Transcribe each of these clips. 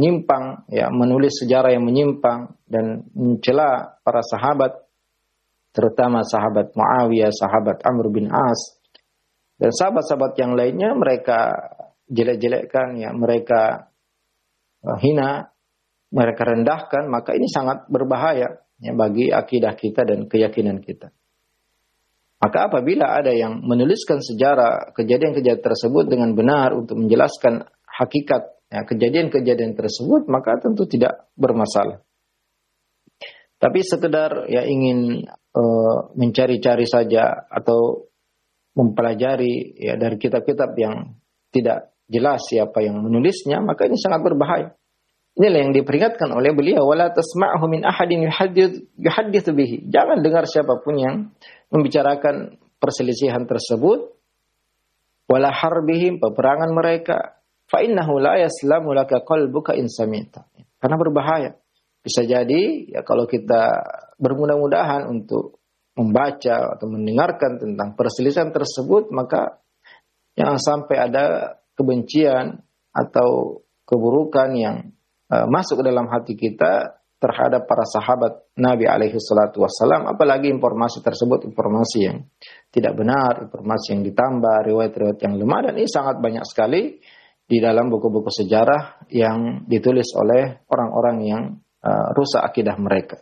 menyimpang, ya, menulis sejarah yang menyimpang dan mencela para sahabat, terutama sahabat Muawiyah, sahabat Amr bin As, dan sahabat-sahabat yang lainnya mereka jelek-jelekkan, ya, mereka hina, mereka rendahkan, maka ini sangat berbahaya, ya, bagi akidah kita dan keyakinan kita. Maka apabila ada yang menuliskan sejarah kejadian-kejadian tersebut dengan benar untuk menjelaskan hakikat, ya, kejadian-kejadian tersebut, maka tentu tidak bermasalah. Tapi sekedar, ya, ingin mencari-cari saja atau mempelajari, ya, dari kitab-kitab yang tidak jelas siapa yang menulisnya, maka ini sangat berbahaya. Inilah yang diperingatkan oleh beliau, wala tasma'hu min ahadin yuhadditsu bihi. Jangan dengar siapapun yang membicarakan perselisihan tersebut, wala harbihim, peperangan mereka, fa innahu la yaslamu laka qalbuka in sami'ta. Karena berbahaya. Bisa jadi, ya, kalau kita bermudah-mudahan untuk membaca atau mendengarkan tentang perselisihan tersebut, maka jangan sampai ada kebencian atau keburukan yang masuk ke dalam hati kita terhadap para sahabat Nabi alaihi salatu wassalam, apalagi informasi tersebut informasi yang tidak benar, informasi yang ditambah, riwayat-riwayat yang lemah, dan ini sangat banyak sekali di dalam buku-buku sejarah yang ditulis oleh orang-orang yang rusak akidah mereka.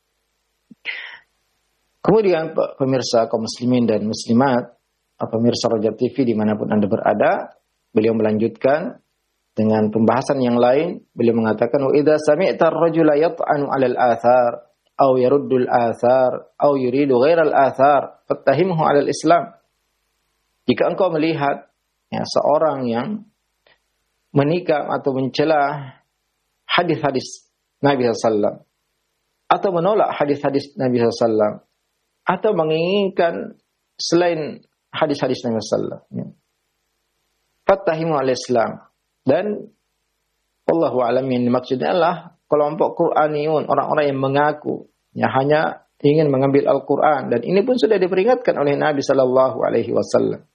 Kemudian pemirsa kaum muslimin dan muslimat, pemirsa Roja TV dimanapun Anda berada, beliau melanjutkan dengan pembahasan yang lain. Beliau mengatakan, wa idza sami'ta ar-rajula yat'anu 'ala al-athar aw yaruddu al-athar aw yuridu ghaira al-athar fattahimhu 'ala al-islam. Jika engkau melihat, ya, seorang yang menikam atau mencela hadis-hadis Nabi SAW atau menolak hadis-hadis Nabi SAW atau menginginkan selain hadis-hadis Nabi SAW, ya, fattahimu 'ala al-islam. Dan wallahu a'lam, yang dimaksudnya adalah kelompok Qur'aniyun, orang-orang yang mengaku, ya, hanya ingin mengambil Al-Quran, dan ini pun sudah diperingatkan oleh Nabi sallallahu alaihi wasallam.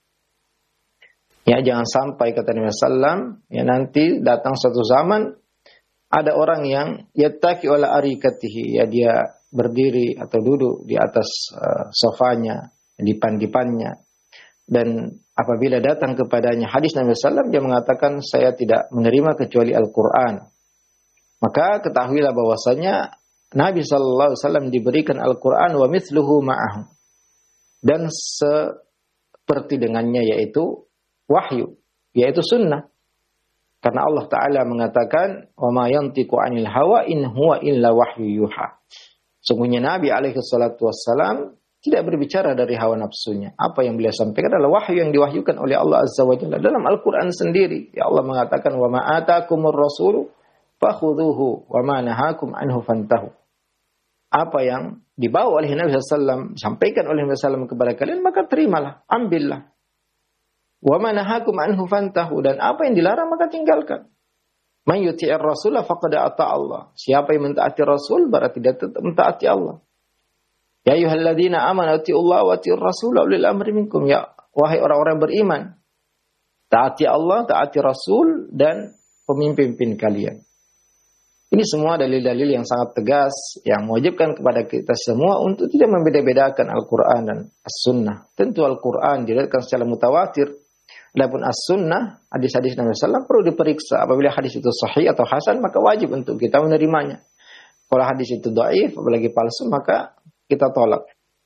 Ya, jangan sampai, kata Nabi sallam, ya, nanti datang suatu zaman ada orang yang yattaki ala arikatihi, ya, dia berdiri atau duduk di atas sofanya, dipan-dipannya, dan apabila datang kepadanya hadis Nabi SAW, dia mengatakan, saya tidak menerima kecuali Al-Quran. Maka ketahuilah bahwasanya Nabi SAW diberikan Al-Quran wa mithluhu ma'ahu, dan seperti dengannya, yaitu wahyu, yaitu sunnah. Karena Allah Ta'ala mengatakan, wa ma yantiqu 'anil hawa in huwa illa wahyu yuha. Sungguhnya Nabi alaihi salatu wassalam tidak berbicara dari hawa nafsunya. Apa yang beliau sampaikan adalah wahyu yang diwahyukan oleh Allah Azza wa Jalla dalam Al-Quran sendiri. Ya, Allah mengatakan, wa ma atakumur rasulu fakhudhuhu wa ma nahakum anhu fantahu. Apa yang dibawa oleh Nabi SAW, sampaikan oleh Nabi SAW kepada kalian, maka terimalah, ambillah. Wa ma nahakum anhu fantahu, dan apa yang dilarang maka tinggalkan. Man yuti'ir rasulah faqad ata Allah. Siapa yang mentaati Rasul berarti dia tetap mentaati Allah. Ya ayyuhalladzina amanu atiullaha wa atiur rasul wa ulil amri minkum. Ya, wahai orang-orang beriman, taati Allah, taati Rasul, dan pemimpin kalian. Ini semua dalil-dalil yang sangat tegas yang mewajibkan kepada kita semua untuk tidak membeda-bedakan Al-Quran dan As-Sunnah. Tentu Al-Quran diriwayatkan secara mutawatir. Adapun As-Sunnah, hadis-hadis Nabi SAW perlu diperiksa. Apabila hadis itu sahih atau hasan, maka wajib untuk kita menerimanya. Kalau hadis itu dhaif, apalagi palsu, maka kita tolak.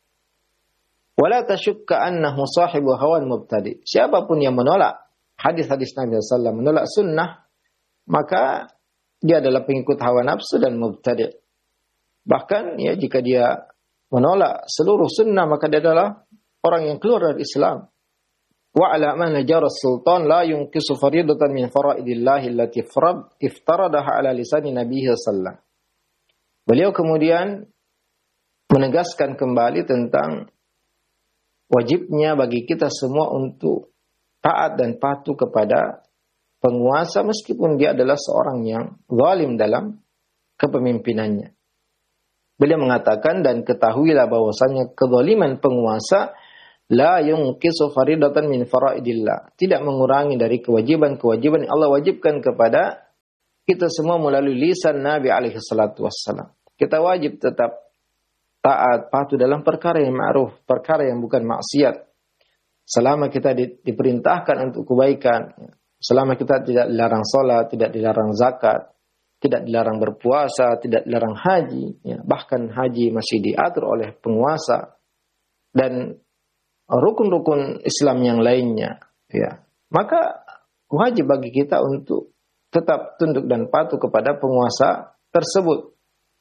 Wala tasyukka annahu sahibu hawan mubtadi. Siapapun yang menolak hadis-hadis Nabi SAW, menolak sunnah, maka dia adalah pengikut hawa nafsu dan mubtadi'. Bahkan, ya, jika dia menolak seluruh sunnah, maka dia adalah orang yang keluar dari Islam. Wa ala man najara sultan la yunqisu faridatan min faraidillahi allati iftaradaha ala lisani nabiyhi sallallahu. Beliau kemudian menegaskan kembali tentang wajibnya bagi kita semua untuk taat dan patuh kepada penguasa meskipun dia adalah seorang yang zalim dalam kepemimpinannya. Beliau mengatakan, dan ketahuilah bahwasanya kezaliman penguasa la yunqisu faridatan min faraidillah, tidak mengurangi dari kewajiban-kewajiban yang Allah wajibkan kepada kita semua melalui lisan Nabi alaihi salatu wassalam. Kita wajib tetap taat, patuh dalam perkara yang ma'ruf, perkara yang bukan maksiat. Selama kita diperintahkan untuk kebaikan, selama kita tidak dilarang salat, tidak dilarang zakat, tidak dilarang berpuasa, tidak dilarang haji, ya, bahkan haji masih diatur oleh penguasa dan rukun-rukun Islam yang lainnya, ya. Maka wajib bagi kita untuk tetap tunduk dan patuh kepada penguasa tersebut.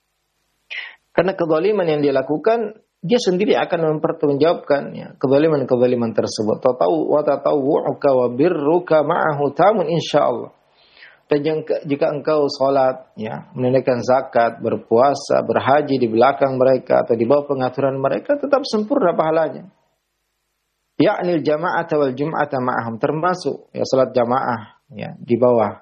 Karena kezaliman yang dia lakukan, dia sendiri akan mempertanggungjawabkan, ya, kezaliman-kezaliman tersebut. Wa tatawwu'uka wa birruka ma'ahu tamun insyaallah. Dan jika engkau salat, ya, menunaikan zakat, berpuasa, berhaji di belakang mereka atau di bawah pengaturan mereka, tetap sempurna pahalanya. Ya'nil jama'ata wal jum'ata ma'ahum, termasuk ya salat jamaah, ya, di bawah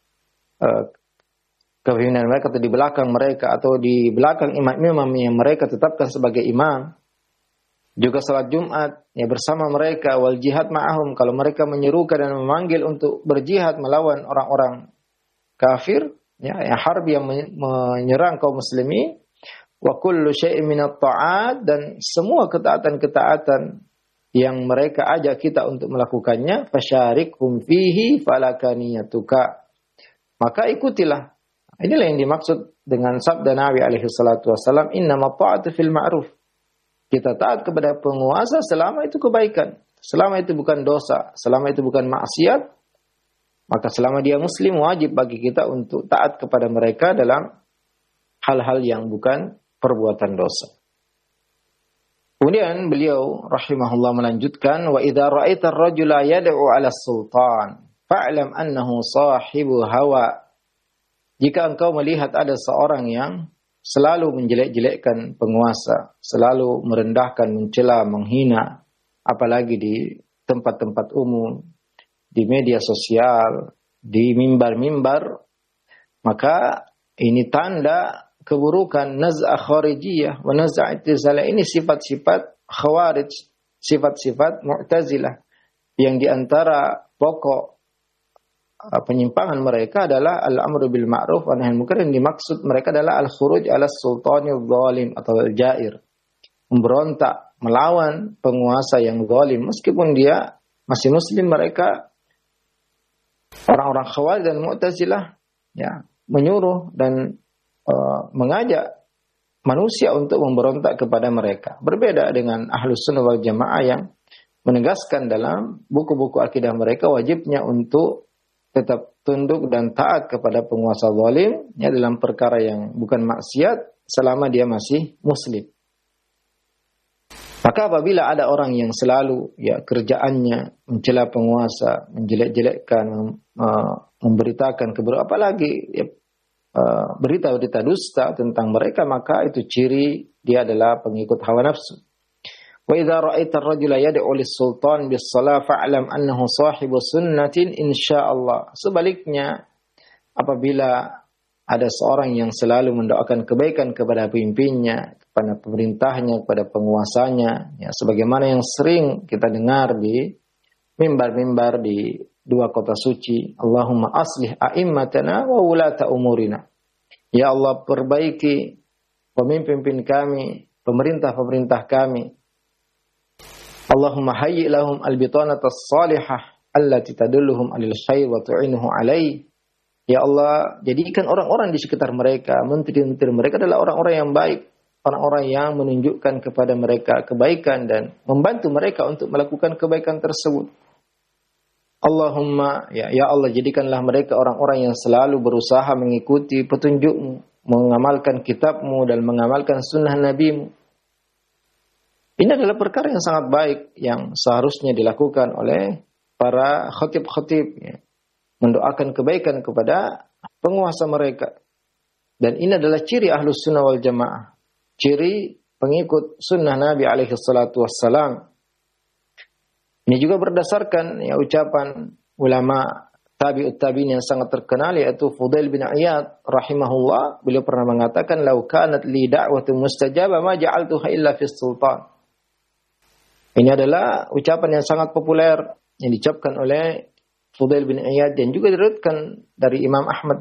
kepemimpinan mereka atau di belakang mereka atau di belakang imam-imam yang mereka tetapkan sebagai imam. Juga salat Jumat ya bersama mereka, wal jihad ma'ahum, kalau mereka menyerukan dan memanggil untuk berjihad melawan orang-orang kafir, ya, yang harbi yang menyerang kaum muslimin, wa kullu syai'in minat ta'at, dan semua ketaatan-ketaatan yang mereka ajak kita untuk melakukannya, fasyarikhum fihi falakaniyatuka, maka ikutilah. Inilah yang dimaksud dengan sabda Nabi alaihi salatu wasallam, innama ta'atu fil ma'ruf. Kita taat kepada penguasa selama itu kebaikan, selama itu bukan dosa, selama itu bukan maksiat, maka selama dia muslim wajib bagi kita untuk taat kepada mereka dalam hal-hal yang bukan perbuatan dosa. Kemudian beliau rahimahullah melanjutkan, wa idza ra'aita ar-rajula yad'u 'ala as-sultan fa'lam annahu sahibu hawa. Jika engkau melihat ada seorang yang selalu menjelek-jelekkan penguasa, selalu merendahkan, mencela, menghina, apalagi di tempat-tempat umum, di media sosial, di mimbar-mimbar, maka ini tanda keburukan naz'ah kharijiyah wa naz'ah i'tizalah. Ini sifat-sifat khawarij, sifat-sifat mu'tazilah, yang diantara pokok penyimpangan mereka adalah al-amru bil ma'ruf wa nahy anil munkar. Yang dimaksud mereka adalah al-khuruj 'ala sultanil zalim atau al-ja'ir, memberontak melawan penguasa yang zalim meskipun dia masih muslim. Mereka orang-orang khawarij dan mu'tazilah, ya, menyuruh dan mengajak manusia untuk memberontak kepada mereka. Berbeda dengan Ahlus Sunnah wal Jamaah yang menegaskan dalam buku-buku akidah mereka wajibnya untuk tetap tunduk dan taat kepada penguasa zalim, ya, dalam perkara yang bukan maksiat selama dia masih muslim. Maka apabila ada orang yang selalu, ya, kerjaannya mencela penguasa, menjelek-jelekkan, memberitakan keburukan, apalagi, ya, berita-berita dusta tentang mereka, maka itu ciri dia adalah pengikut hawa nafsu. Wa idza ra'aita ar-rajula yad'u lis-sultan bis-shalah fa'lam annahu sahibu sunnatin insyaallah. Sebaliknya, apabila ada seorang yang selalu mendoakan kebaikan kepada pemimpinnya, kepada pemerintahnya, kepada penguasanya, ya, sebagaimana yang sering kita dengar di mimbar-mimbar di dua kota suci, Allahumma aslih a'immatana wa wulata umurina. Ya Allah, perbaiki pemimpin kami, pemerintah-pemerintah kami. Allahumma hayyi lahum al-bitanata as-salihah allati tadulluhum 'alal khair wa tu'inuhu 'alaihi. Ya Allah, jadikan orang-orang di sekitar mereka, menteri-menteri mereka adalah orang-orang yang baik, orang-orang yang menunjukkan kepada mereka kebaikan dan membantu mereka untuk melakukan kebaikan tersebut. Allahumma, ya Allah, jadikanlah mereka orang-orang yang selalu berusaha mengikuti petunjukmu, mengamalkan kitabmu dan mengamalkan sunnah nabimu. Ini adalah perkara yang sangat baik yang seharusnya dilakukan oleh para khatib-khatib, ya, mendoakan kebaikan kepada penguasa mereka. Dan ini adalah ciri Ahlus Sunnah wal Jamaah, ciri pengikut sunnah Nabi alaihi salatu wassalam. Ini juga berdasarkan, ya, ucapan ulama tabi'ut tabi'in yang sangat terkenal, yaitu Fudail bin Iyad rahimahullah. Beliau pernah mengatakan, "Lau kanat li da'watun mustajabah ma ja'altuha illa fi sultan." Ini adalah ucapan yang sangat populer yang diucapkan oleh Fudail bin Iyad dan juga diriwayatkan dari Imam Ahmad bin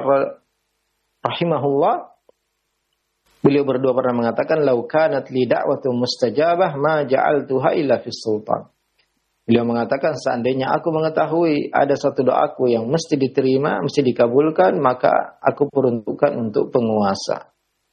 rahimahullah, beliau berdua pernah mengatakan, "Lau kanat li da'watu mustajabah ma ja'altuha illa fis sultan." Beliau mengatakan, seandainya aku mengetahui ada satu doaku yang mesti diterima, mesti dikabulkan, maka aku peruntukkan untuk penguasa.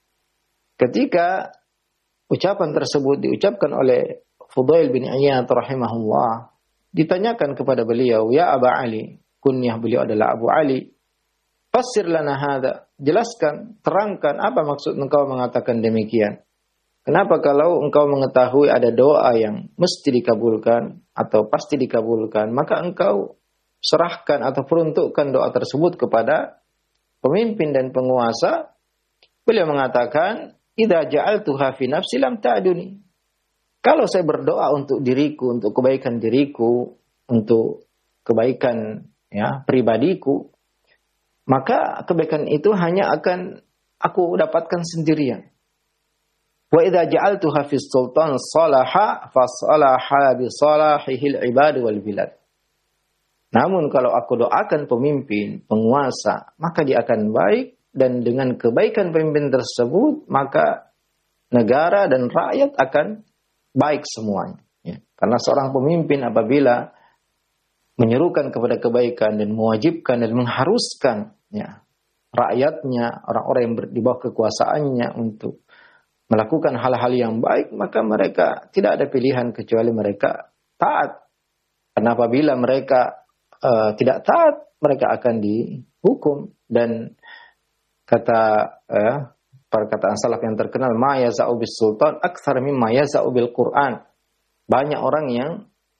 Ketika ucapan tersebut diucapkan oleh Fudail bin Iyad rahimahullah, ditanyakan kepada beliau, "Ya Aba Ali," kunyah beliau adalah Abu Ali, "Fassir lana hadha," jelaskan, terangkan apa maksud engkau mengatakan demikian. Kenapa kalau engkau mengetahui ada doa yang mesti dikabulkan atau pasti dikabulkan, maka engkau serahkan atau peruntukkan doa tersebut kepada pemimpin dan penguasa? Beliau mengatakan, "Idza ja'altuha fi nafsi lam ta'duni." Kalau saya berdoa untuk diriku, untuk kebaikan diriku, untuk kebaikan pribadiku, maka kebaikan itu hanya akan aku dapatkan sendirian. Wa idza ja'altuha fi sultan salaha fa salaha bi salahihil ibad wal bilad. Namun kalau aku doakan pemimpin, penguasa, maka dia akan baik, dan dengan kebaikan pemimpin tersebut maka negara dan rakyat akan baik semuanya. Ya. Karena seorang pemimpin apabila menyerukan kepada kebaikan dan mewajibkan dan mengharuskan rakyatnya, orang-orang yang di bawah kekuasaannya untuk melakukan hal-hal yang baik, maka mereka tidak ada pilihan kecuali mereka taat. Karena apabila mereka tidak taat, mereka akan dihukum. Dan kata perkataan salaf yang terkenal, "Ma yaza'u bis sultan aktsar mimma yaza'u bil Qur'an." Banyak orang yang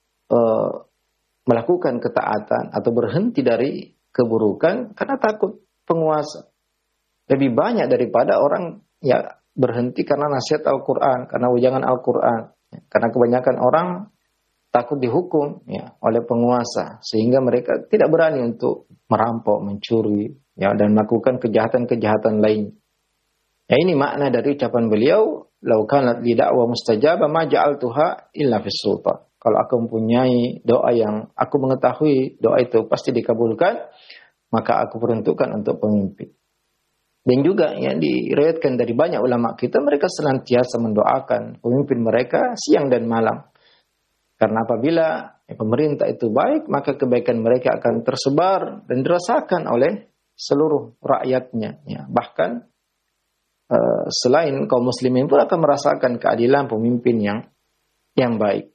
melakukan ketaatan atau berhenti dari keburukan karena takut penguasa. Lebih banyak daripada orang berhenti karena nasihat Al-Quran, karena ujangan Al-Quran. Karena kebanyakan orang takut dihukum oleh penguasa, sehingga mereka tidak berani untuk merampok, mencuri, dan melakukan kejahatan-kejahatan lain. Ini makna dari ucapan beliau, "Lau kanat li da'wa mustajabah ma ja'altuha illa fis sultan." Kalau aku mempunyai doa yang aku mengetahui doa itu pasti dikabulkan, maka aku peruntukkan untuk pemimpin. Dan juga yang diriwayatkan dari banyak ulama kita, mereka senantiasa mendoakan pemimpin mereka siang dan malam. Karena apabila pemerintah itu baik, maka kebaikan mereka akan tersebar dan dirasakan oleh seluruh rakyatnya. Bahkan selain kaum muslimin pun akan merasakan keadilan pemimpin yang baik.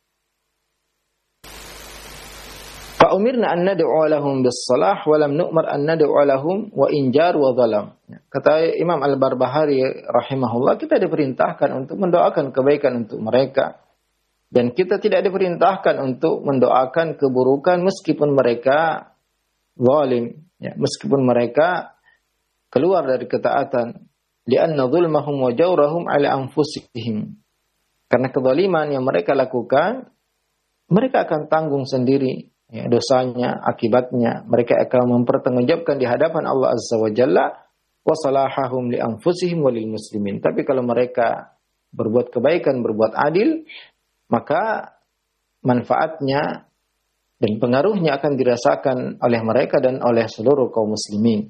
Fa'umirna an nad'u lahum bis-salah wa lam nu'mar an nad'u lahum wa injar wa zalam. Kata Imam Al-Barbahari rahimahullah, kita diperintahkan untuk mendoakan kebaikan untuk mereka, dan kita tidak diperintahkan untuk mendoakan keburukan meskipun mereka zalim, meskipun mereka keluar dari ketaatan. Li'anna zulmahum wa jawrahum 'ala anfusihim. Karena kezaliman yang mereka lakukan, mereka akan tanggung sendiri dosanya, akibatnya. Mereka akan mempertanggungjawabkan di hadapan Allah Azza wa Jalla, wa salahahum li anfusihim wa lil muslimin. Tapi kalau mereka berbuat kebaikan, berbuat adil, maka manfaatnya dan pengaruhnya akan dirasakan oleh mereka dan oleh seluruh kaum muslimin.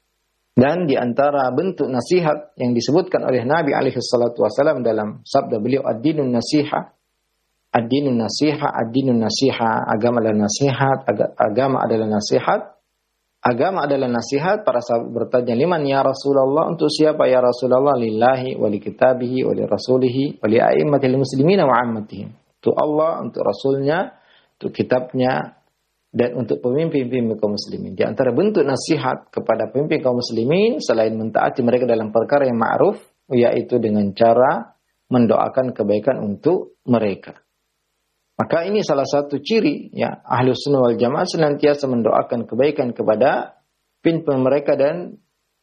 Dan di antara bentuk nasihat yang disebutkan oleh Nabi alaihi salatu wasallam dalam sabda beliau, ad-dinun nasiha, ad-dinun nasiha, ad-dinun nasiha, agama adalah nasihat, agama adalah nasihat, agama adalah nasihat. Para sahabat bertanya, liman ya Rasulullah, untuk siapa ya Rasulullah? Lillahi wa li kitabihi wa li rasulihi wa li a'immatil muslimina wa ammatihim. Untuk Allah, untuk Rasulnya, untuk kitabnya, dan untuk pemimpin-pemimpin kaum muslimin. Di antara bentuk nasihat kepada pemimpin kaum muslimin, selain mentaati mereka dalam perkara yang ma'ruf, yaitu dengan cara mendoakan kebaikan untuk mereka. Maka ini salah satu ciri Ahlus Sunnah wal Jamaah, senantiasa mendoakan kebaikan kepada pemimpin mereka dan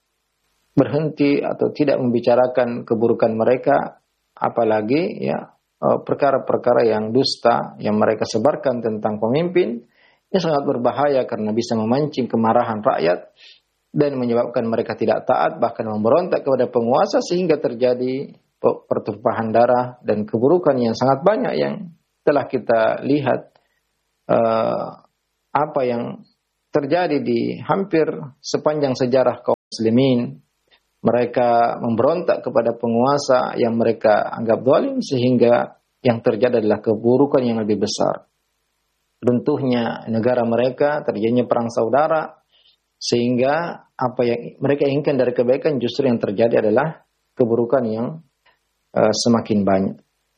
berhenti atau tidak membicarakan keburukan mereka, apalagi perkara-perkara yang dusta yang mereka sebarkan tentang pemimpin. Ini sangat berbahaya karena bisa memancing kemarahan rakyat dan menyebabkan mereka tidak taat, bahkan memberontak kepada penguasa, sehingga terjadi pertumpahan darah dan keburukan yang sangat banyak yang telah kita lihat apa yang terjadi di hampir sepanjang sejarah muslimin. Mereka memberontak kepada penguasa yang mereka anggap zalim, sehingga yang terjadi adalah keburukan yang lebih besar. Runtuhnya negara mereka, terjadinya perang saudara, sehingga apa yang mereka inginkan dari kebaikan justru yang terjadi adalah keburukan yang semakin banyak.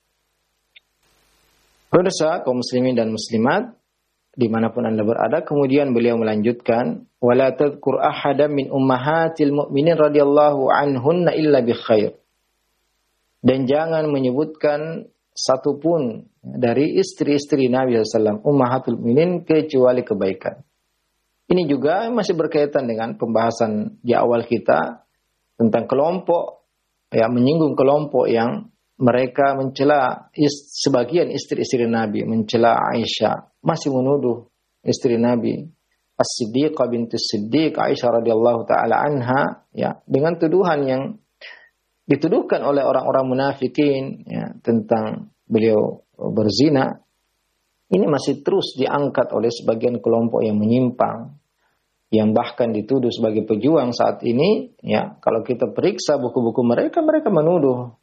Pemirsa kaum muslimin dan muslimat dimanapun Anda berada, kemudian beliau melanjutkan, wala tadhkur ahadan min ummahatil mu'minin radhiyallahu anhunna illa bi khair. Dan jangan menyebutkan satupun dari istri-istri Nabi SAW, ummahatul mu'minin, kecuali kebaikan. Ini juga masih berkaitan dengan pembahasan di awal kita tentang kelompok, ya, menyinggung kelompok yang mereka mencela sebagian istri-istri Nabi, mencela Aisyah, masih menuduh istri Nabi As-Siddiqah binti Siddiq Aisyah radhiyallahu taala anha, ya, dengan tuduhan yang dituduhkan oleh orang-orang munafikin, ya, tentang beliau berzina. Ini masih terus diangkat oleh sebagian kelompok yang menyimpang, yang bahkan dituduh sebagai pejuang saat ini, ya. Kalau kita periksa buku-buku mereka, mereka menuduh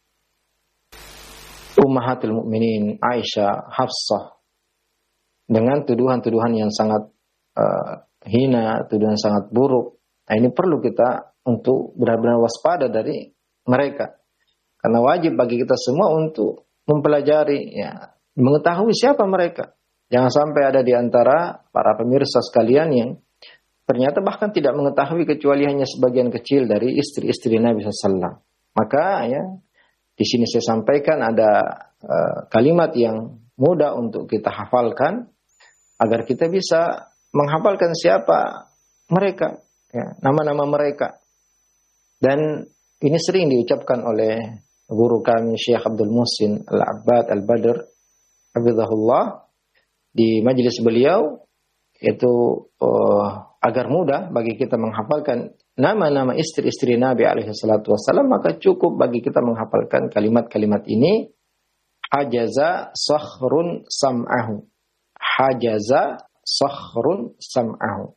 Ummahatul Mukminin Aisyah, Hafsah dengan tuduhan-tuduhan yang sangat hina, tuduhan sangat buruk. Nah, ini perlu kita untuk benar-benar waspada dari mereka. Karena wajib bagi kita semua untuk mempelajari, ya, mengetahui siapa mereka. Jangan sampai ada di antara para pemirsa sekalian yang ternyata bahkan tidak mengetahui kecuali hanya sebagian kecil dari istri-istri Nabi SAW. Maka, ya, di sini saya sampaikan ada kalimat yang mudah untuk kita hafalkan agar kita bisa menghafalkan siapa mereka, ya, nama-nama mereka. Dan ini sering diucapkan oleh guru kami Syekh Abdul Muhsin Al-Abbad Al-Badr hafizahullah di majelis beliau, yaitu agar mudah bagi kita menghafalkan nama-nama istri-istri Nabi alaihi salatu wassalam, maka cukup bagi kita menghafalkan kalimat-kalimat ini. Hajaza sakhrun sam'ahu. Hajaza sakhrun sam'ahu.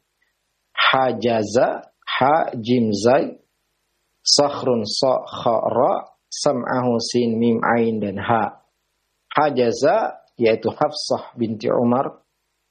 Hajaza, ha jim zai, sakhrun sa kha ra, sam'ahu sin mim ain dan ha. Hajaza yaitu Hafsah binti Umar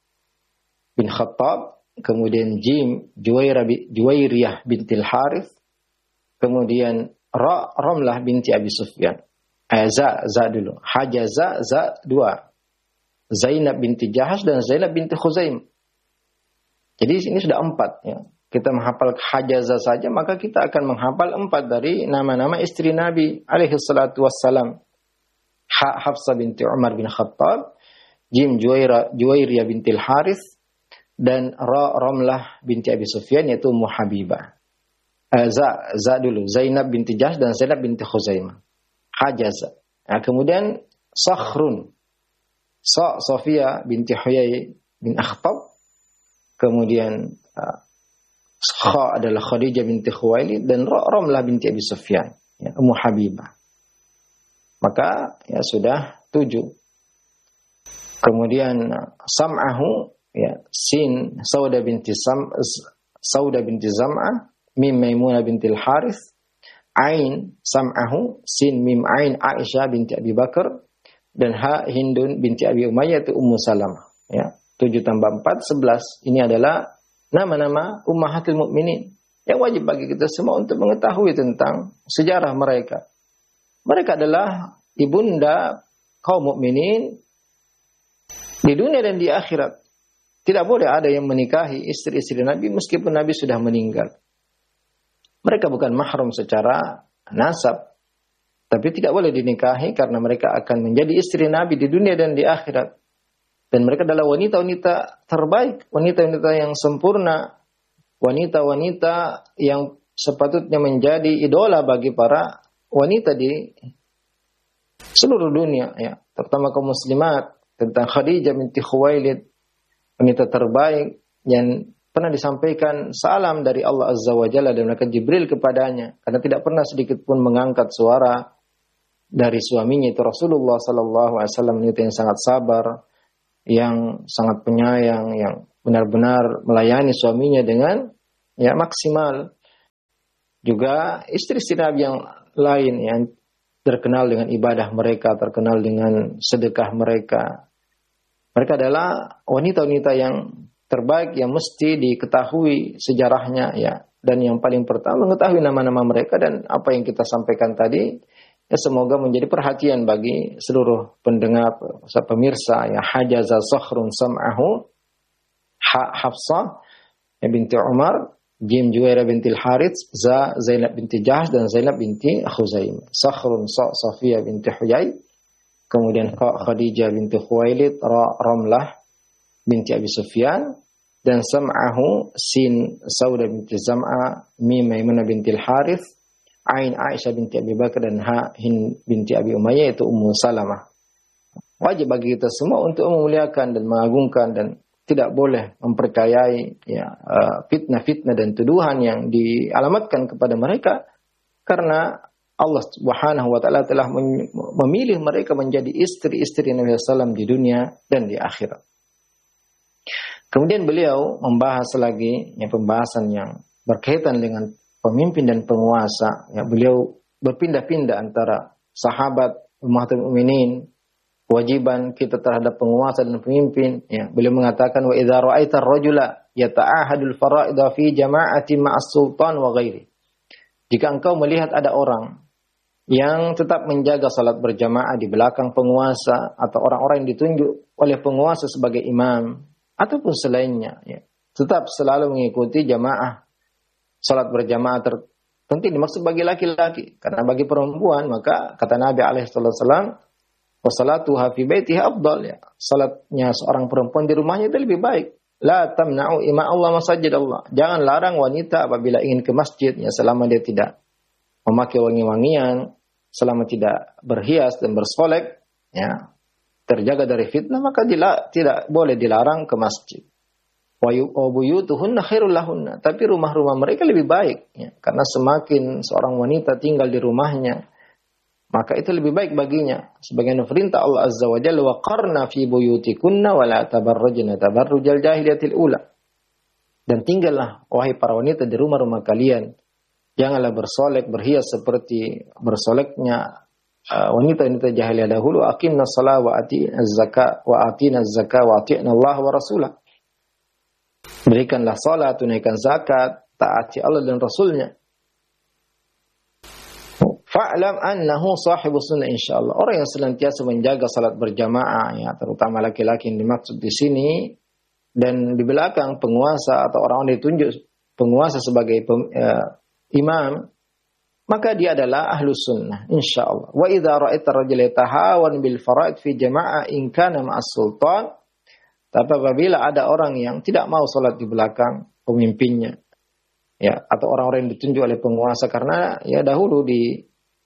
bin Khattab, kemudian jim Juwairiyah bintil Harith, kemudian ra Ramlah binti Abi Sufyan. Za dulu. Hajaza za dua. Zainab binti Jahash dan Zainab binti Khuzaim. Jadi ini sudah 4, ya. Kita menghafal hajaza saja, maka kita akan menghafal 4 dari nama-nama istri Nabi alaihi salatu wassalam. Ha Hafsah binti Umar bin Khattab, jim Juwairiyah bintil Harith, dan ra Ramlah binti Abi Sufyan yaitu Ummu Habibah. Za dulu. Zainab binti Jahsh dan Zainab binti Khuzaimah. Hajaza. Nah, kemudian Sakhrun. Sofia binti Huyai bin Akhtab. Kemudian Kha adalah Khadijah binti Khuwailid dan Ramlah binti Abi Sufyan, ya, Ummu Habibah. Maka, ya, sudah 7. Kemudian Sam'ahu, ya, Sin Sauda binti Zam'ah, Mim Maimunah binti Al-Harith, Ain Sam'ahu, Sin Mim Ain Aisyah binti Abi Bakar, dan Ha Hindun binti Abi Umayyah itu Ummu Salamah, ya. 7 tambah 4 11. Ini adalah nama-nama ummahatul mukminin yang wajib bagi kita semua untuk mengetahui tentang sejarah mereka. Mereka adalah ibunda kaum mukminin di dunia dan di akhirat. Tidak boleh ada yang menikahi istri-istri Nabi meskipun Nabi sudah meninggal. Mereka bukan mahram secara nasab, tapi tidak boleh dinikahi karena mereka akan menjadi istri Nabi di dunia dan di akhirat. Dan mereka adalah wanita-wanita terbaik, wanita-wanita yang sempurna, wanita-wanita yang sepatutnya menjadi idola bagi para wanita di seluruh dunia, ya, terutama kaum muslimat. Tentang Khadijah binti Khuwailid, wanita terbaik yang pernah disampaikan salam dari Allah Azza wa Jalla dan malaikat Jibril kepadanya, karena tidak pernah sedikit pun mengangkat suara dari suaminya itu Rasulullah sallallahu alaihi wasallam, wanita yang sangat sabar, yang sangat penyayang, yang benar-benar melayani suaminya dengan, ya, maksimal. juga istri-istri Nabi yang lain yang terkenal dengan ibadah mereka, terkenal dengan sedekah mereka. Mereka adalah wanita-wanita yang terbaik yang mesti diketahui sejarahnya ya. Dan yang paling pertama mengetahui nama-nama mereka dan apa yang kita sampaikan tadi ya semoga menjadi perhatian bagi seluruh pendengar, pemirsa ya. Hajaza Sakhrun sam'ahu Hafsah binti Umar, Jim Juwairah binti Al-Harits, Za Zainab binti Jahsh dan Zainab binti Khuzaim. Sakhrun Safiyah binti Huyai, kemudian Khadijah binti Khuwailid, Ramlah binti Abi Sufyan, dan Sam'ahu Sin Sauda binti Zam'a, Mim Maimunah binti Al-Harits, Ain Aisyah binti Abi Bakar, dan Ha Hind binti Abi Umayyah, itu Ummu Salamah. Wajib bagi kita semua untuk memuliakan dan mengagungkan dan tidak boleh mempercayai ya, fitnah-fitnah dan tuduhan yang dialamatkan kepada mereka, karena Allah Subhanahu wa taala telah memilih mereka menjadi istri-istri Nabi sallallahu di dunia dan di akhirat. Kemudian beliau membahas lagi ya, pembahasan yang berkaitan dengan pemimpin dan penguasa. Ya, beliau berpindah-pindah antara sahabat, ummatul mukminin, kewajiban kita terhadap penguasa dan pemimpin. Ya, beliau mengatakan wa idza ra'aita ar-rajula yata'ahadul fara'ida fi jama'ati ma'as sultan wa ghairi. Jika engkau melihat ada orang yang tetap menjaga salat berjamaah di belakang penguasa atau orang-orang yang ditunjuk oleh penguasa sebagai imam ataupun selainnya, ya, tetap selalu mengikuti jamaah salat berjamaah penting dimaksud bagi laki-laki, karena bagi perempuan maka kata Nabi alaihi wasallam wassalatuha fi baitiha afdal, ya. Salatnya seorang perempuan di rumahnya itu lebih baik. La tamna'u ima Allah masajid Allah. Jangan larang wanita apabila ingin ke masjid ya, selama dia tidak memakai wangi-wangian, selama tidak berhias dan bersolek ya, terjaga dari fitnah, maka tidak boleh dilarang ke masjid. Wa buyutuhunna khairul lahunna. Tapi rumah-rumah mereka lebih baik ya, karena semakin seorang wanita tinggal di rumahnya, maka itu lebih baik baginya. Sebagaimana perintah Allah Azza wa Jalla, wa qarna fi buyutikunna wa la tabarrajna tabarrujal jahiliyatil ula. Dan tinggallah wahai para wanita di rumah-rumah kalian, janganlah bersolek berhias seperti bersoleknya wanita-wanita jahiliyah dahulu. Aqimna shalah wa atina zakah wa atina zakah wa ati'na Allah wa rasulah. Berikanlah salat, tunaikan zakat, taati Allah dan Rasulnya. Fa'lam annahu sahibu sunnah insyaallah. Orang yang senantiasa menjaga salat berjamaah ya, terutama laki-laki yang dimaksud di sini, dan di belakang penguasa atau orang-orang ditunjuk penguasa sebagai imam, maka dia adalah ahlus sunnah insyaallah. Wa idza ra'aita rajula yatahawan bil fara'id fi jama'ah in kana ma'as sultan. Tapi apabila ada orang yang tidak mau salat di belakang pemimpinnya ya, atau orang-orang yang ditunjuk oleh penguasa, karena ya dahulu di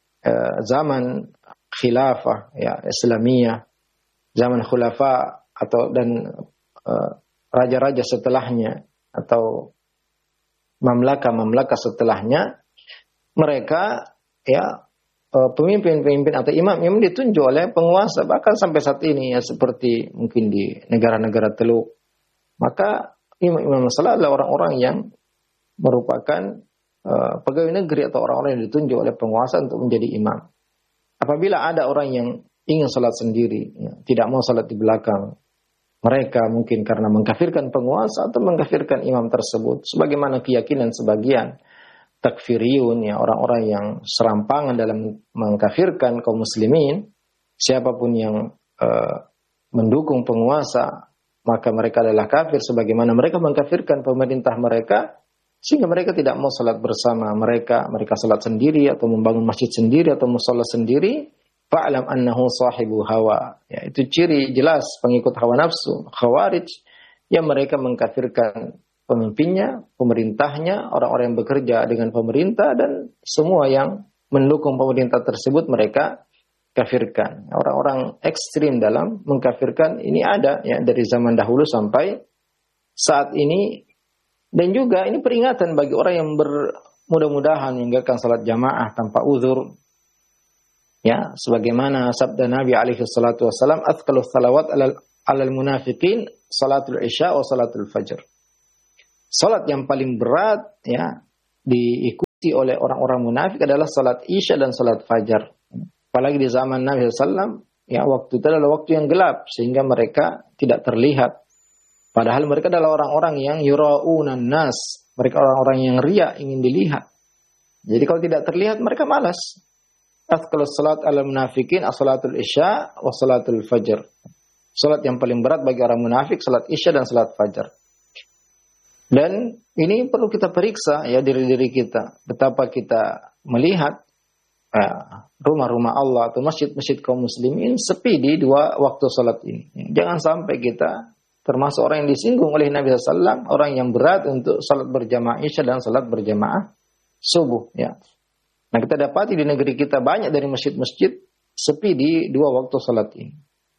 zaman khilafah ya Islamiyah, zaman khulafa atau dan raja-raja setelahnya atau mamlaka setelahnya, mereka ya pemimpin-pemimpin atau imam ditunjuk oleh penguasa, bahkan sampai saat ini ya, seperti mungkin di negara-negara Teluk. Maka imam-imam salat adalah orang-orang yang merupakan pegawai negeri atau orang-orang yang ditunjuk oleh penguasa untuk menjadi imam. Apabila ada orang yang ingin salat sendiri, ya, tidak mau salat di belakang mereka, mungkin karena mengkafirkan penguasa atau mengkafirkan imam tersebut, sebagaimana keyakinan sebagian takfiriyun ya, orang-orang yang serampangan dalam mengkafirkan kaum muslimin, siapapun yang mendukung penguasa maka mereka adalah kafir, sebagaimana mereka mengkafirkan pemerintah mereka, sehingga mereka tidak mau salat bersama mereka salat sendiri atau membangun masjid sendiri atau musholla sendiri. Fa'lam annahu sahibu hawa. Ya, itu ciri jelas pengikut hawa nafsu, khawarij, yang mereka mengkafirkan pemimpinnya, pemerintahnya, orang-orang yang bekerja dengan pemerintah, dan semua yang mendukung pemerintah tersebut mereka kafirkan. Orang-orang ekstrim dalam mengkafirkan ini ada ya, dari zaman dahulu sampai saat ini. Dan juga ini peringatan bagi orang yang mudah-mudahan meninggalkan salat jamaah tanpa uzur. Ya, sebagaimana sabda Nabi alaihi salatu wasallam, "Athqalus salawat 'alal munafiqin salatul isya wa salatul fajr." Salat yang paling berat ya diikuti oleh orang-orang munafik adalah salat Isya dan salat Fajar. Apalagi di zaman Nabi SAW, ya waktu itu adalah waktu yang gelap sehingga mereka tidak terlihat. Padahal mereka adalah orang-orang yang yura'unan nas, mereka orang-orang yang riya, ingin dilihat. Jadi kalau tidak terlihat mereka malas. Athqalus salat ala munafikin as-salatul Isya wa salatul Fajr. Salat yang paling berat bagi orang munafik salat Isya dan salat Fajar. Dan ini perlu kita periksa ya diri-diri kita. Betapa kita melihat rumah-rumah Allah atau masjid-masjid kaum muslimin sepi di dua waktu salat ini. Jangan sampai kita termasuk orang yang disinggung oleh Nabi SAW, orang yang berat untuk salat berjamaah Isya dan salat berjamaah subuh. Ya. Nah kita dapati di negeri kita banyak dari masjid-masjid sepi di dua waktu salat ini.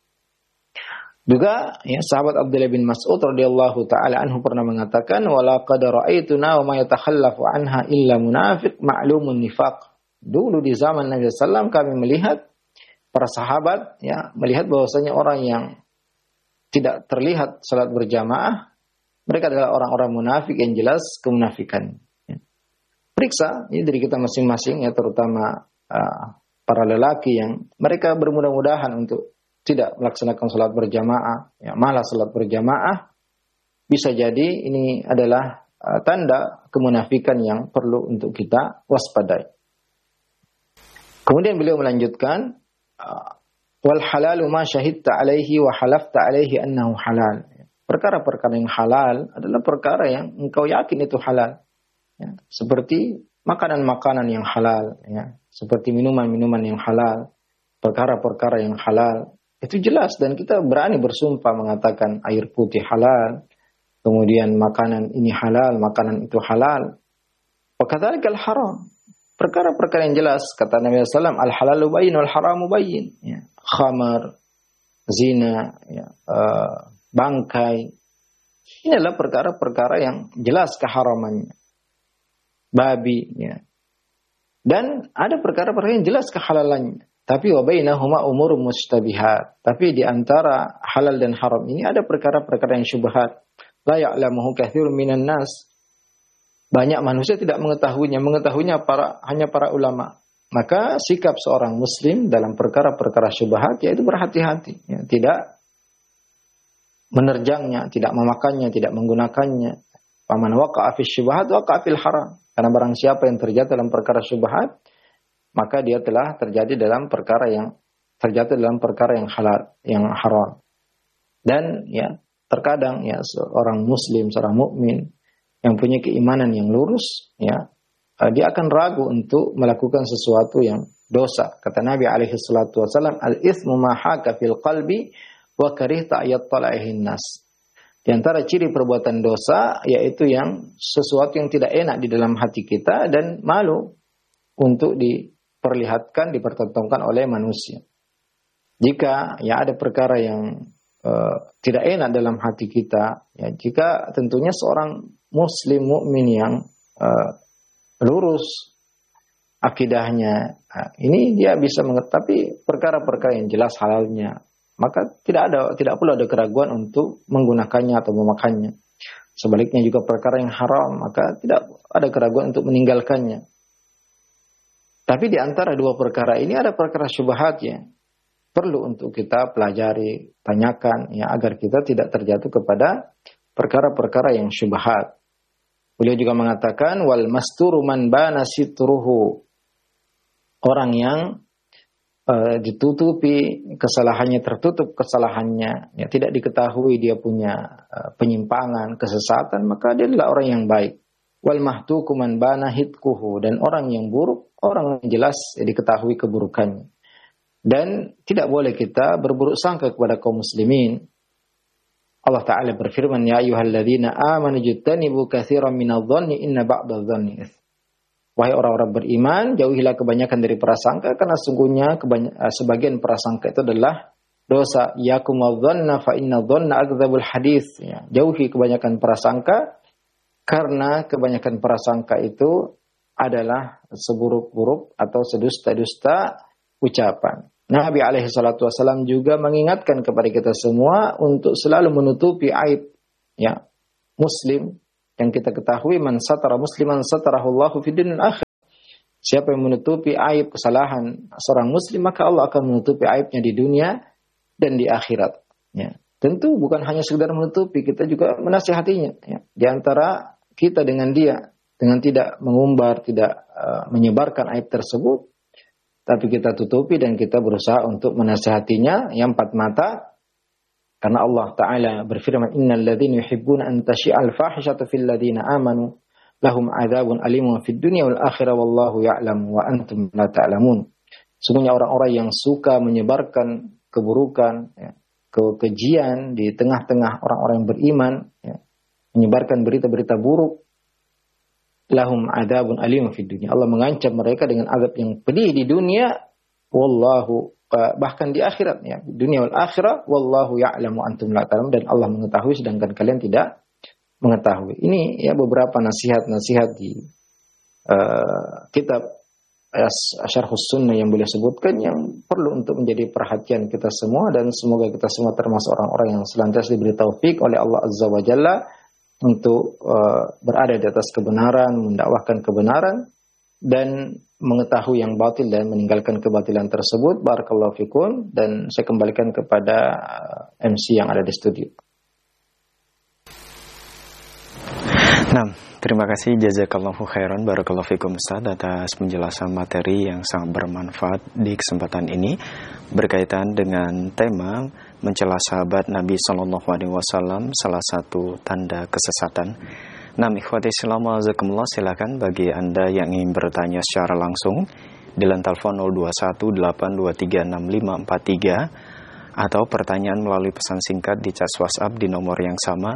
Juga ya, sahabat Abdullah bin Mas'ud radhiyallahu taala anhu pernah mengatakan wala qad ra'aituna wa ma yatakhallafu anha illa munafiq ma'lumun nifaq. Dulu di zaman Nabi sallallahu kami melihat para sahabat ya melihat bahwasanya orang yang tidak terlihat salat berjamaah mereka adalah orang-orang munafik yang jelas kemunafikan. Ya. Periksa ya, diri kita masing-masing ya terutama para lelaki yang mereka bermudah-mudahan untuk tidak melaksanakan salat berjamaah, ya, malah salat berjamaah, bisa jadi ini adalah tanda kemunafikan yang perlu untuk kita waspadai. Kemudian beliau melanjutkan, wal halalu ma syahidta alaihi wa halafta alaihi annahu halal. Perkara-perkara yang halal adalah perkara yang engkau yakin itu halal. Ya, seperti makanan-makanan yang halal, ya, seperti minuman-minuman yang halal, perkara-perkara yang halal. Itu jelas dan kita berani bersumpah mengatakan air putih halal, kemudian makanan ini halal, makanan itu halal. Wakadzalikal haram. Perkara-perkara yang jelas kata Nabi sallallahu alaihi wasallam al-halalu bayyin wal haramu bayyin. Ya. Khamar, zina, ya, bangkai. Ini adalah perkara-perkara yang jelas keharamannya. Babi, ya. Dan ada perkara-perkara yang jelas kehalalannya. Tapi wa bainahuma umurun mustabihat. Tapi di antara halal dan haram ini ada perkara-perkara yang syubhat. La ya'lamuhu katsirun minan nas. Banyak manusia tidak mengetahuinya, hanya para ulama. Maka sikap seorang muslim dalam perkara-perkara syubhat yaitu berhati-hati, ya, tidak menerjangnya, tidak memakannya, tidak menggunakannya. Faman waqa'a fi syubhat waqa'a fil haram. Karena barang siapa yang terjatuh dalam perkara syubhat, maka dia telah terjatuh dalam perkara yang halal, yang haram. Dan ya terkadang ya seorang muslim, seorang mukmin yang punya keimanan yang lurus, ya dia akan ragu untuk melakukan sesuatu yang dosa. Kata Nabi alaihi salatu wasallam, al-itsmu ma haka fil qalbi wa karihta ayattala'ihin nas. Di antara ciri perbuatan dosa yaitu yang sesuatu yang tidak enak di dalam hati kita dan malu untuk diperlihatkan, dipertontonkan oleh manusia. Jika ya ada perkara yang tidak enak dalam hati kita, ya jika tentunya seorang muslim mukmin yang lurus akidahnya, ini dia bisa mengetahui perkara-perkara yang jelas halalnya, maka tidak perlu ada keraguan untuk menggunakannya atau memakannya. Sebaliknya juga perkara yang haram, maka tidak ada keraguan untuk meninggalkannya. Tapi di antara dua perkara ini ada perkara syubhat ya. Perlu untuk kita pelajari, tanyakan ya agar kita tidak terjatuh kepada perkara-perkara yang syubhat. Beliau juga mengatakan wal masturu man bana sitruhu. Orang yang ditutupi kesalahannya, tertutup kesalahannya, ya tidak diketahui dia punya penyimpangan, kesesatan, maka dia adalah orang yang baik. Wal mahtuku man bana hitkuhu, dan orang yang buruk, orang yang jelas ya, diketahui keburukannya. Dan tidak boleh kita berburuk sangka kepada kaum muslimin. Allah Ta'ala berfirman, ya ayyuhalladzina amanu jtanibu katsiran minadh-dhanni inna ba'dadh-dhanni its. Wahai orang-orang beriman, jauhilah kebanyakan dari prasangka karena sungguhnya sebagian prasangka itu adalah dosa. Yakum wadh-dhanna fa inna dhanna akdzabul hadits. Ya, jauhi kebanyakan prasangka karena kebanyakan prasangka itu adalah seburuk-buruk atau sedusta-dusta ucapan. Nabi alaihi salatu wasallam juga mengingatkan kepada kita semua untuk selalu menutupi aib ya muslim yang kita ketahui man satara musliman satarahullahu fid dunya akhir. Siapa yang menutupi aib kesalahan seorang muslim, maka Allah akan menutupi aibnya di dunia dan di akhirat. Ya. Tentu bukan hanya sekedar menutupi, kita juga menasihatinya. Ya. Di antara kita dengan dia, dengan tidak mengumbar, tidak menyebarkan aib tersebut, tapi kita tutupi dan kita berusaha untuk menasihatinya yang empat mata. Karena Allah Ta'ala berfirman, innal ladzina yuhibbuna an tashi'al fahishatu fil ladzina amanu lahum adzabun alimun fid dunya wal akhirah wallahu ya'lam wa antum la ta'lamun. Sungguhnya orang-orang yang suka menyebarkan keburukan, ya, kekejian di tengah-tengah orang-orang yang beriman, ya, menyebarkan berita-berita buruk, lahum adzabun alimun fid dunya. Allah mengancam mereka dengan azab yang pedih di dunia, wallahu bahkan di akhirat, ya, dunia wal akhirah wallahu ya'lamu antum la ta'lamun, dan Allah mengetahui sedangkan kalian tidak mengetahui. Ini ya beberapa nasihat-nasihat di kitab Syarhus Sunnah yang beliau sebutkan yang perlu untuk menjadi perhatian kita semua, dan semoga kita semua termasuk orang-orang yang senantiasa diberi taufik oleh Allah Azza wa Jalla untuk berada di atas kebenaran, mendakwahkan kebenaran dan mengetahui yang batil dan meninggalkan kebatilan tersebut. Barakallahu fikum, dan saya kembalikan kepada MC yang ada di studio. Nah, terima kasih jazakallahu khairan barakallahu fikum Ustaz atas penjelasan materi yang sangat bermanfaat di kesempatan ini berkaitan dengan tema mencela sahabat Nabi sallallahu alaihi wasallam, salah satu tanda kesesatan. Nah, ikhwati Islam azakumullah, silakan bagi Anda yang ingin bertanya secara langsung di line telepon 0218236543 atau pertanyaan melalui pesan singkat di chat WhatsApp di nomor yang sama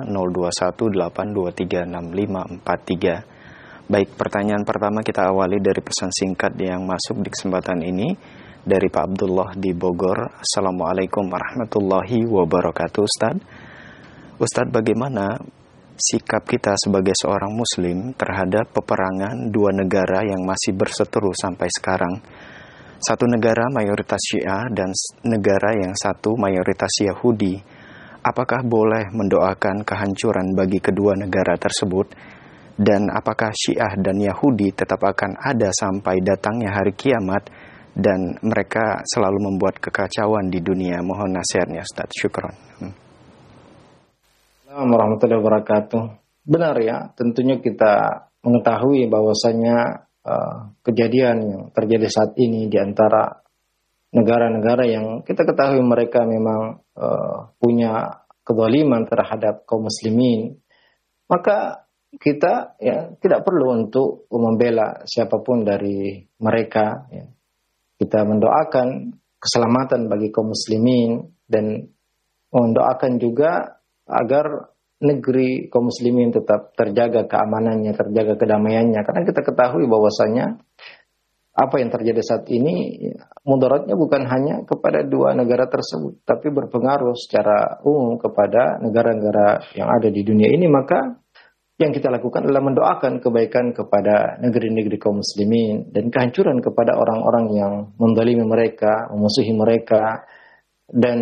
0218236543. Baik, pertanyaan pertama kita awali dari pesan singkat yang masuk di kesempatan ini dari Pak Abdullah di Bogor. Assalamualaikum warahmatullahi wabarakatuh. Ustadz, bagaimana sikap kita sebagai seorang muslim terhadap peperangan dua negara yang masih berseteru sampai sekarang? Satu negara mayoritas Syiah dan negara yang satu mayoritas Yahudi. Apakah boleh mendoakan kehancuran bagi kedua negara tersebut? Dan apakah Syiah dan Yahudi tetap akan ada sampai datangnya hari kiamat dan mereka selalu membuat kekacauan di dunia? Mohon nasihatnya Ustaz. Syukron. Assalamualaikum warahmatullahi wabarakatuh. Benar ya, tentunya kita mengetahui bahwasanya kejadian yang terjadi saat ini di antara negara-negara yang kita ketahui mereka memang punya kezaliman terhadap kaum muslimin, maka kita ya tidak perlu untuk membela siapapun dari mereka. Ya. Kita mendoakan keselamatan bagi kaum muslimin dan mendoakan juga agar negeri kaum muslimin tetap terjaga keamanannya, terjaga kedamaiannya. Karena kita ketahui bahwasanya apa yang terjadi saat ini mudaratnya bukan hanya kepada dua negara tersebut, tapi berpengaruh secara umum kepada negara-negara yang ada di dunia ini. Maka yang kita lakukan adalah mendoakan kebaikan kepada negeri-negeri kaum muslimin dan kehancuran kepada orang-orang yang menzalimi mereka, memusuhi mereka, dan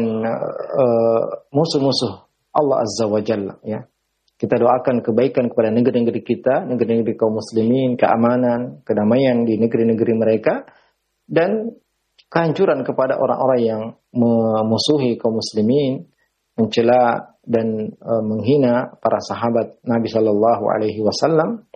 musuh-musuh Allah Azza wa Jalla, ya. Kita doakan kebaikan kepada negeri-negeri kita, negeri-negeri kaum muslimin, keamanan, kedamaian di negeri-negeri mereka, dan kehancuran kepada orang-orang yang memusuhi kaum muslimin, mencela dan menghina para sahabat Nabi Shallallahu Alaihi Wasallam.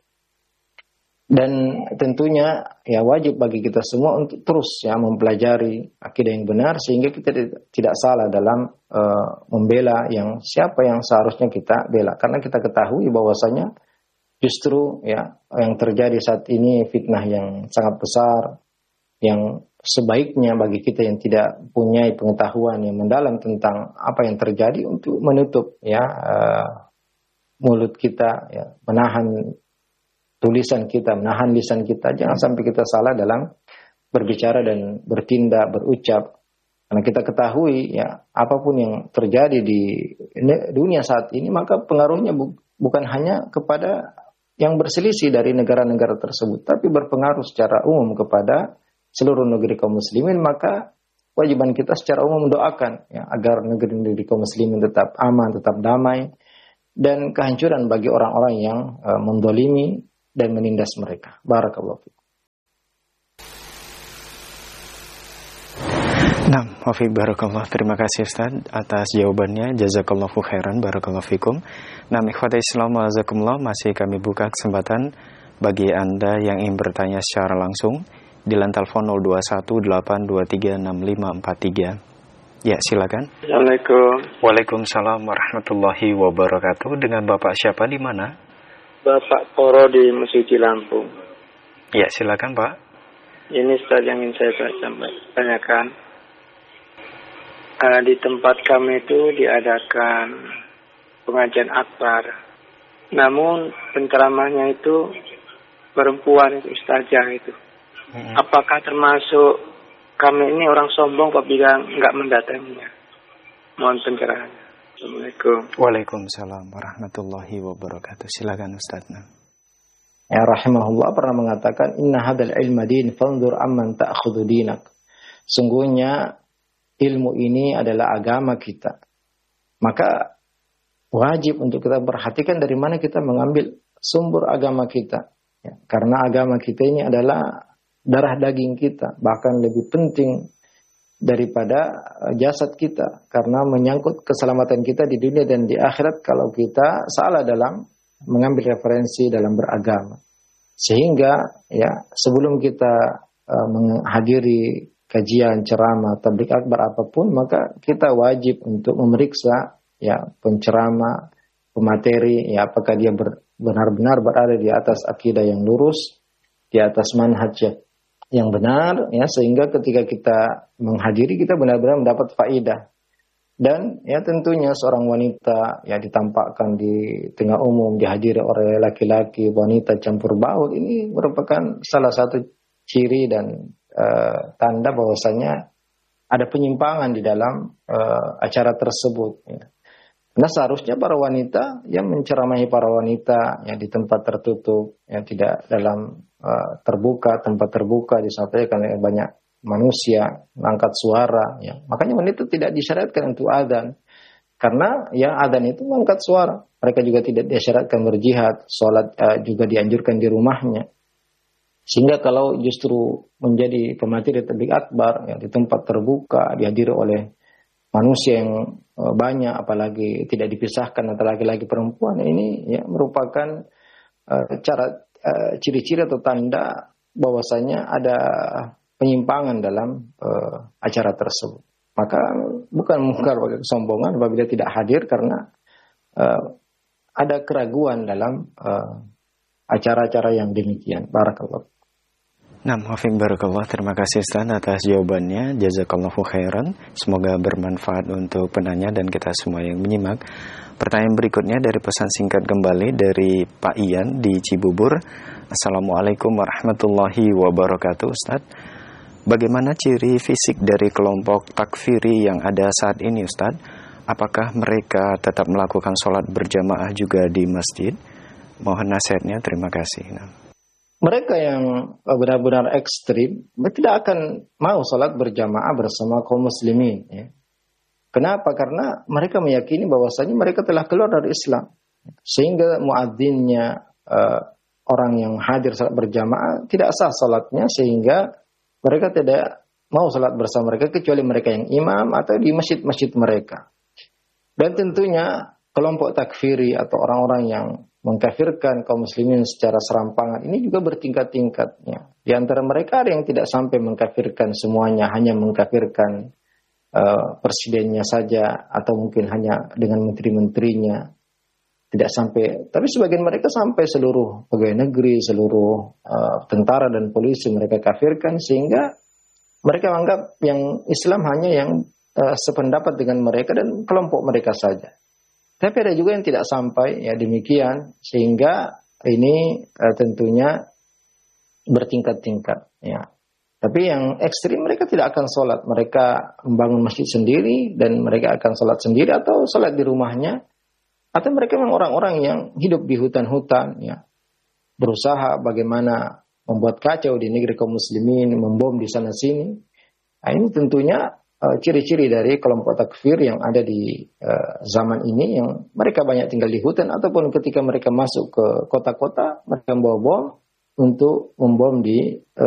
Dan tentunya ya wajib bagi kita semua untuk terus ya mempelajari akidah yang benar sehingga kita tidak salah dalam membela yang siapa yang seharusnya kita bela. Karena kita ketahui bahwasanya justru ya yang terjadi saat ini fitnah yang sangat besar, yang sebaiknya bagi kita yang tidak punya pengetahuan yang mendalam tentang apa yang terjadi untuk menutup ya mulut kita, ya, menahan tulisan kita, menahan lisan kita, jangan sampai kita salah dalam berbicara dan bertindak, berucap. Karena kita ketahui ya apapun yang terjadi di dunia saat ini, maka pengaruhnya bukan hanya kepada yang berselisih dari negara-negara tersebut, tapi berpengaruh secara umum kepada seluruh negeri kaum muslimin. Maka kewajiban kita secara umum mendoakan ya agar negeri-negeri kaum muslimin tetap aman, tetap damai, dan kehancuran bagi orang-orang yang mendolimi dan menindas mereka. Barakallahu fikum. Nah, Wafiq barakallah. Terima kasih Ustaz atas jawabannya. Jazakallahu khairan barakallahu fikum. Nah, ikhwatai Islam wajazakumullah, masih kami buka kesempatan bagi Anda yang ingin bertanya secara langsung di line telepon 0218236543. Ya, silakan. Assalamualaikum. Waalaikumsalam warahmatullahi wabarakatuh. Dengan Bapak siapa di mana? Bapak Poro di Mesuji Lampung. Ya, silakan Pak. Ini Ustaz yang ingin saya tanyakan. Di tempat kami itu diadakan pengajian akbar. Namun penceramahnya itu perempuan, itu ustazah itu. Apakah termasuk kami ini orang sombong apabila enggak mendatanginya? Mohon pencerahannya. Assalamualaikum. Waalaikumsalam warahmatullahi wabarakatuh. Silakan Ustaz. Ya rahimahullah pernah mengatakan inna hadzal ilma din fanzur amman ta'khudhu dinak. Sungguhnya ilmu ini adalah agama kita. Maka wajib untuk kita perhatikan dari mana kita mengambil sumber agama kita. Ya, karena agama kita ini adalah darah daging kita, bahkan lebih penting daripada jasad kita, karena menyangkut keselamatan kita di dunia dan di akhirat kalau kita salah dalam mengambil referensi dalam beragama. Sehingga ya sebelum kita menghadiri kajian, ceramah, tabligh akbar apapun, maka kita wajib untuk memeriksa ya penceramah, pemateri, ya apakah dia benar-benar berada di atas akidah yang lurus, di atas manhaj yang benar, ya sehingga ketika kita menghadiri kita benar-benar mendapat faedah. Dan ya tentunya seorang wanita ya ditampakkan di tengah umum, dihadiri oleh laki-laki, wanita campur baur, ini merupakan salah satu ciri dan tanda bahwasanya ada penyimpangan di dalam acara tersebut. Ya. Karena seharusnya para wanita yang menceramahi para wanita yang di tempat tertutup, yang tidak dalam tempat terbuka disampaikan oleh banyak manusia, mengangkat suara. Ya. Makanya wanita tidak disyariatkan untuk adzan. Karena ya adzan itu mengangkat suara. Mereka juga tidak disyaratkan berjihad, sholat juga dianjurkan di rumahnya. Sehingga kalau justru menjadi pemateri tabligh akbar ya, di tempat terbuka dihadiri oleh manusia yang banyak, apalagi tidak dipisahkan antara laki-laki perempuan, ini ya merupakan ciri-ciri atau tanda bahwasanya ada penyimpangan dalam acara tersebut. Maka bukan mungkar bagi kesombongan apabila tidak hadir karena ada keraguan dalam acara-acara yang demikian. Barakallah. Nah, Wafiq barakallah, terima kasih Ustaz atas jawabannya. Jazakallahu khairan. Semoga bermanfaat untuk penanya dan kita semua yang menyimak. Pertanyaan berikutnya dari pesan singkat kembali dari Pak Ian di Cibubur. Assalamualaikum warahmatullahi wabarakatuh Ustaz. Bagaimana ciri fisik dari kelompok takfiri yang ada saat ini Ustaz? Apakah mereka tetap melakukan sholat berjamaah juga di masjid? Mohon nasihatnya, terima kasih. Mereka yang benar-benar ekstrim tidak akan mau sholat berjamaah bersama kaum muslimin. Ya. Kenapa? Karena mereka meyakini bahwasanya mereka telah keluar dari Islam. Sehingga muadzinnya orang yang hadir sholat berjamaah tidak sah sholatnya, sehingga mereka tidak mau sholat bersama mereka kecuali mereka yang imam atau di masjid-masjid mereka. Dan tentunya kelompok takfiri atau orang-orang yang mengkafirkan kaum muslimin secara serampangan ini juga bertingkat-tingkatnya. Di antara mereka ada yang tidak sampai mengkafirkan semuanya, hanya mengkafirkan presidennya saja atau mungkin hanya dengan menteri-menterinya. Tidak sampai, tapi sebagian mereka sampai seluruh pegawai negeri, seluruh tentara dan polisi mereka kafirkan, sehingga mereka menganggap yang Islam hanya yang sependapat dengan mereka dan kelompok mereka saja. Tapi ada juga yang tidak sampai ya demikian, sehingga ini tentunya bertingkat-tingkat ya. Tapi yang ekstrim mereka tidak akan sholat, mereka membangun masjid sendiri dan mereka akan sholat sendiri atau sholat di rumahnya, atau mereka memang orang-orang yang hidup di hutan-hutan ya, berusaha bagaimana membuat kacau di negeri kaum muslimin, membom di sana sini. Nah, ini tentunya ciri-ciri dari kelompok takfir yang ada di zaman ini, yang mereka banyak tinggal di hutan ataupun ketika mereka masuk ke kota-kota mereka membawa bom untuk membom di